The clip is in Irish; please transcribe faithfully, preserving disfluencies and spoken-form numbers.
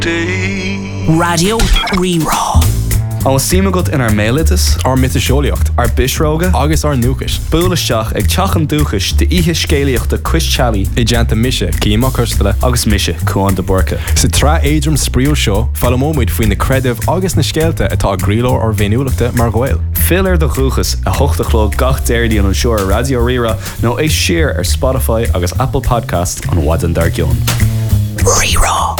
Radio Rerá. An sima gut in ar mélitas, ar mitasoliacht, ar bisróga, agus ar núchas. Búlaisteach ag teachan dúchas de ihe scéalaíocht de Chris Chally, I djanta mise, címa custala, agus mise Cuan de Borca. Sa tra éidrum spríol seo, fallamóid faoin na creidimh agus na scéalta atá gríló ar bhéniúlachta mar ghail. Fill ar de chuchas a hochtachló gach déirdí an an seoir Radio Rerá nó é siar ar Spotify agus Apple Podcast an wadan dar gion. Rerá.